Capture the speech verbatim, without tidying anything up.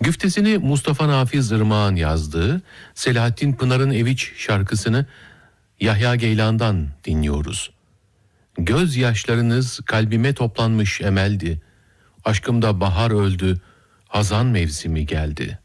Güftesini Mustafa Nafiz Irmak'ın yazdığı Selahattin Pınar'ın Eviç şarkısını Yahya Geylan'dan dinliyoruz. Gözyaşlarınız kalbime toplanmış emeldi. Aşkımda bahar öldü, hazan mevsimi geldi.